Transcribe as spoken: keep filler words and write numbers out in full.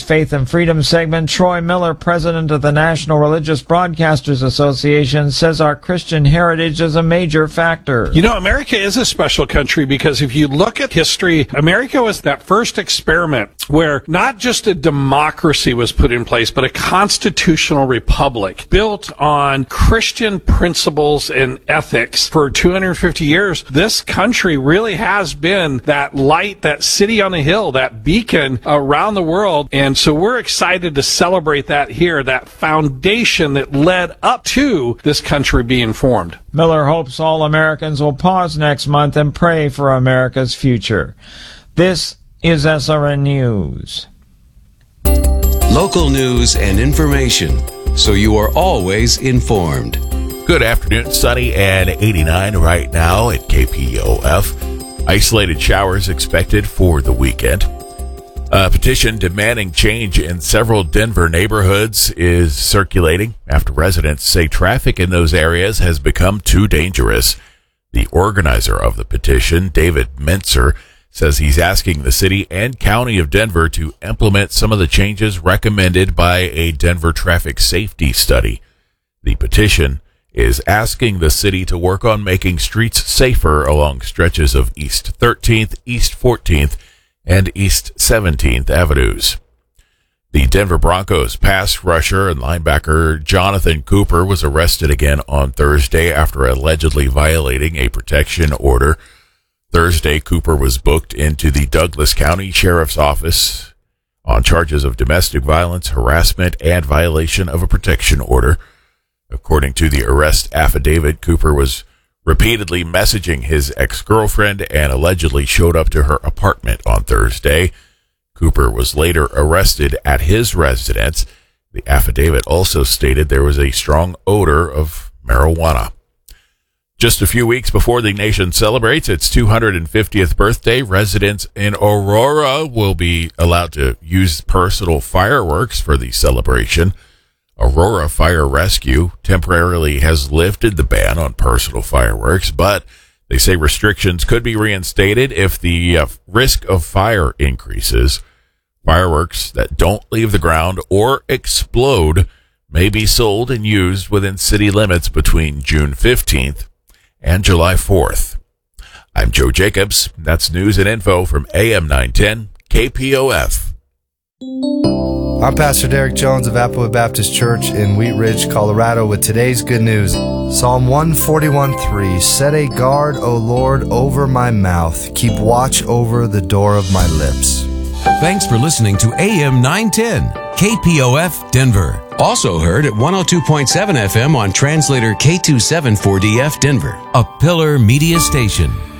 Faith and Freedom segment, Troy Miller, president of the National Religious Broadcasters Association, says our Christian heritage is a major factor. You know, America is a special country because if you look at history, America was that first experiment where not just a democracy was put in place, but a constitutional republic built on Christian principles and ethics. For two hundred fifty years, this country really has been that light, that city on the hill, that beacon around the world. And so we're excited to celebrate that here, that foundation that led up to this country being formed. Miller hopes all Americans will pause next month and pray for America's future. This is S R N News. Local news and information, so you are always informed. Good afternoon. Sunny and eighty-nine right now at K P O F. Isolated showers expected for the weekend. A petition demanding change in several Denver neighborhoods is circulating after residents say traffic in those areas has become too dangerous. The organizer of the petition, David Mentzer, says he's asking the city and county of Denver to implement some of the changes recommended by a Denver traffic safety study. The petition is asking the city to work on making streets safer along stretches of East thirteenth, East fourteenth, and East seventeenth Avenues. The Denver Broncos pass rusher and linebacker Jonathan Cooper was arrested again on Thursday after allegedly violating a protection order. Thursday, Cooper was booked into the Douglas County Sheriff's Office on charges of domestic violence, harassment, and violation of a protection order. According to the arrest affidavit, Cooper was repeatedly messaging his ex-girlfriend and allegedly showed up to her apartment on Thursday. Cooper was later arrested at his residence. The affidavit also stated there was a strong odor of marijuana. Just a few weeks before the nation celebrates its two hundred fiftieth birthday, residents in Aurora will be allowed to use personal fireworks for the celebration. Aurora Fire Rescue temporarily has lifted the ban on personal fireworks, but they say restrictions could be reinstated if the uh, risk of fire increases. Fireworks that don't leave the ground or explode may be sold and used within city limits between June fifteenth and July fourth. I'm Joe Jacobs. That's news and info from A M nine ten K P O F. I'm Pastor Derek Jones of Applewood Baptist Church in Wheat Ridge, Colorado, with today's good news. Psalm one forty-one three, set a guard, O Lord, over my mouth. Keep watch over the door of my lips. Thanks for listening to A M nine ten, K P O F Denver. Also heard at one oh two point seven F M on translator K twenty-seven four D F Denver. A Pillar Media Station.